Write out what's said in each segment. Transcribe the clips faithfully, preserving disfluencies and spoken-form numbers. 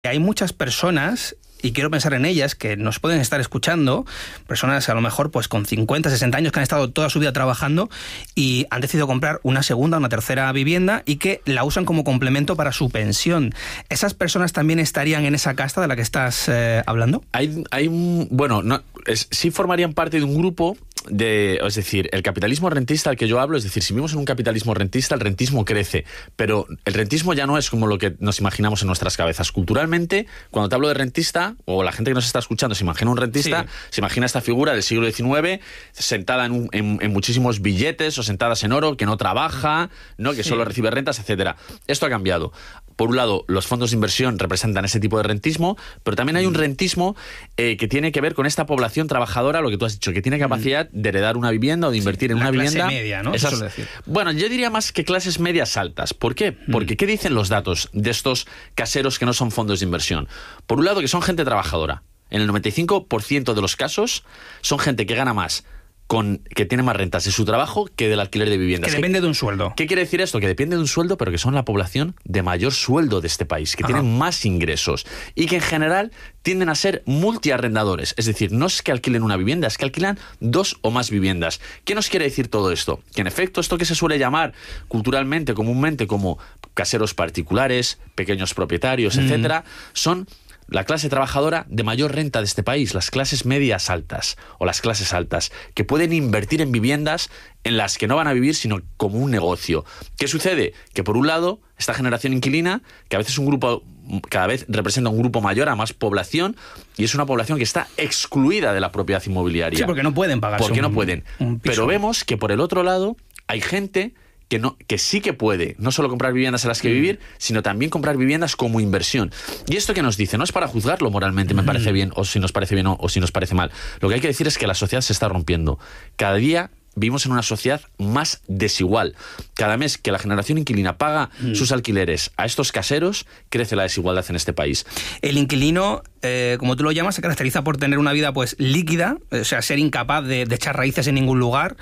Hay muchas personas, y quiero pensar en ellas, que nos pueden estar escuchando, personas a lo mejor pues con cincuenta, sesenta años que han estado toda su vida trabajando y han decidido comprar una segunda o una tercera vivienda y que la usan como complemento para su pensión. ¿Esas personas también estarían en esa casta de la que estás eh, hablando? Hay, hay un, bueno, no, es, sí formarían parte de un grupo de, es decir, el capitalismo rentista al que yo hablo, es decir, si vivimos en un capitalismo rentista, el rentismo crece, pero el rentismo ya no es como lo que nos imaginamos en nuestras cabezas. Culturalmente, cuando te hablo de rentista, o la gente que nos está escuchando se imagina un rentista, sí. se imagina esta figura del siglo diecinueve sentada en, un, en, en muchísimos billetes o sentadas en oro, que no trabaja, ¿no? que sí. solo recibe rentas, etcétera. Esto ha cambiado. Por un lado, los fondos de inversión representan ese tipo de rentismo, pero también hay un rentismo eh, que tiene que ver con esta población trabajadora, lo que tú has dicho, que tiene capacidad de heredar una vivienda o de invertir sí, en una vivienda. La clase media, ¿no? Esas, Eso decir. Bueno, yo diría más que clases medias altas. ¿Por qué? Porque, ¿qué dicen los datos de estos caseros que no son fondos de inversión? Por un lado, que son gente trabajadora. En el noventa y cinco por ciento de los casos son gente que gana más, con que tiene más rentas de su trabajo que del alquiler de viviendas. Que depende de un sueldo. ¿Qué quiere decir esto? Que depende de un sueldo, pero que son la población de mayor sueldo de este país, que Ajá. tienen más ingresos y que en general tienden a ser multiarrendadores. Es decir, no es que alquilen una vivienda, es que alquilan dos o más viviendas. ¿Qué nos quiere decir todo esto? Que en efecto esto que se suele llamar culturalmente, comúnmente, como caseros particulares, pequeños propietarios, mm. etcétera, son la clase trabajadora de mayor renta de este país, las clases medias altas o las clases altas, que pueden invertir en viviendas en las que no van a vivir, sino como un negocio. ¿Qué sucede? Que por un lado, esta generación inquilina, que a veces un grupo, cada vez representa un grupo mayor a más población, y es una población que está excluida de la propiedad inmobiliaria. Sí, porque no pueden pagar. Porque un, no pueden. Pero vemos que por el otro lado hay gente que, no, que sí que puede no solo comprar viviendas en las que mm. vivir, sino también comprar viviendas como inversión. Y esto que nos dice, no es para juzgarlo moralmente, me mm. parece bien, o si nos parece bien o, o si nos parece mal. Lo que hay que decir es que la sociedad se está rompiendo. Cada día vivimos en una sociedad más desigual. Cada mes que la generación inquilina paga mm. sus alquileres a estos caseros, crece la desigualdad en este país. El inquilino, eh, como tú lo llamas, se caracteriza por tener una vida pues líquida, o sea, ser incapaz de, de echar raíces en ningún lugar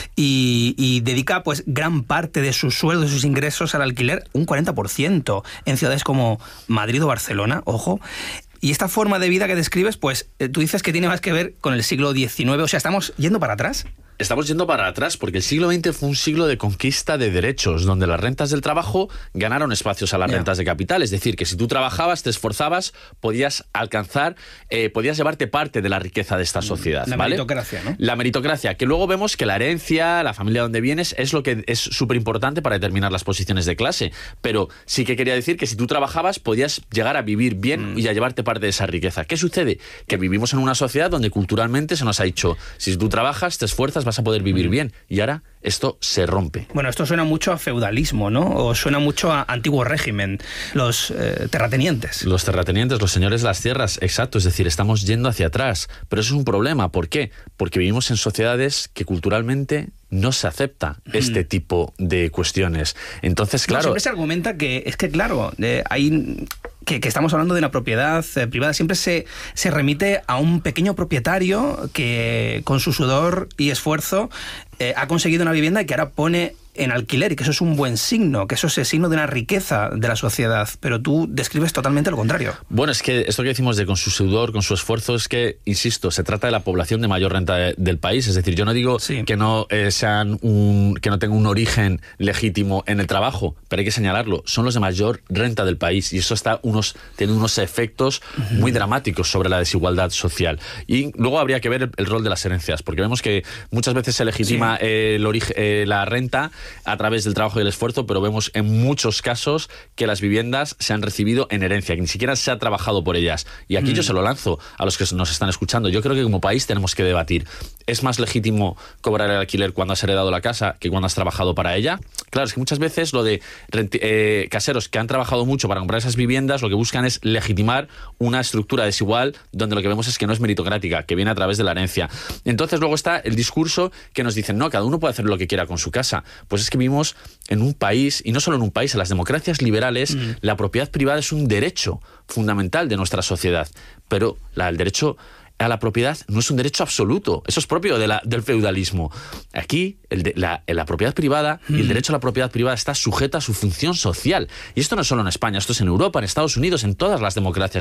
y, y dedica pues gran parte de su sueldo, de sus ingresos al alquiler, un cuarenta por ciento en ciudades como Madrid o Barcelona, ojo. Y esta forma de vida que describes, pues tú dices que tiene más que ver con el siglo diecinueve, o sea, ¿estamos yendo para atrás? Estamos yendo para atrás porque el siglo veinte fue un siglo de conquista de derechos, donde las rentas del trabajo ganaron espacios a las yeah. rentas de capital. Es decir, que si tú trabajabas, te esforzabas, podías alcanzar, eh, podías llevarte parte de la riqueza de esta sociedad. La ¿vale? meritocracia, ¿no? La meritocracia, que luego vemos que la herencia, la familia donde vienes, es lo que es súper importante para determinar las posiciones de clase. Pero sí que quería decir que si tú trabajabas, podías llegar a vivir bien mm. y a llevarte parte de esa riqueza. ¿Qué sucede? Que vivimos en una sociedad donde culturalmente se nos ha dicho, si tú trabajas, te esfuerzas, vas a poder vivir bien. Y ahora esto se rompe. Bueno, esto suena mucho a feudalismo, ¿no? O suena mucho a antiguo régimen, los eh, terratenientes. Los terratenientes, los señores de las tierras, exacto. Es decir, estamos yendo hacia atrás. Pero eso es un problema. ¿Por qué? Porque vivimos en sociedades que culturalmente no se acepta este mm. tipo de cuestiones. Entonces, claro... No, siempre se argumenta que, es que claro, eh, hay... Que, que estamos hablando de una propiedad eh, privada, siempre se, se remite a un pequeño propietario que con su sudor y esfuerzo eh, ha conseguido una vivienda y que ahora pone en alquiler, y que eso es un buen signo, que eso es el signo de una riqueza de la sociedad, pero tú describes totalmente lo contrario. Bueno, es que esto que decimos de con su sudor, con su esfuerzo, es que, insisto, se trata de la población de mayor renta de, del país, es decir, yo no digo sí. que no eh, sean un, que no tengan un origen legítimo en el trabajo, pero hay que señalarlo, son los de mayor renta del país, y eso está unos, tiene unos efectos uh-huh. muy dramáticos sobre la desigualdad social. Y luego habría que ver el, el rol de las herencias, porque vemos que muchas veces se legitima sí. eh, el origen, eh, la renta a través del trabajo y el esfuerzo, pero vemos en muchos casos que las viviendas se han recibido en herencia, que ni siquiera se ha trabajado por ellas. Y aquí mm. yo se lo lanzo a los que nos están escuchando. Yo creo que como país tenemos que debatir. ¿Es más legítimo cobrar el alquiler cuando has heredado la casa que cuando has trabajado para ella? Claro, es que muchas veces lo de eh, caseros que han trabajado mucho para comprar esas viviendas, lo que buscan es legitimar una estructura desigual donde lo que vemos es que no es meritocrática, que viene a través de la herencia. Entonces luego está el discurso que nos dicen, no, cada uno puede hacer lo que quiera con su casa. Pues es que vivimos en un país, y no solo en un país, en las democracias liberales, mm. la propiedad privada es un derecho fundamental de nuestra sociedad, pero la, el derecho a la propiedad no es un derecho absoluto. Eso es propio de la, del feudalismo. Aquí, el de, la, la propiedad privada mm. y el derecho a la propiedad privada está sujeta a su función social. Y esto no es solo en España, esto es en Europa, en Estados Unidos, en todas las democracias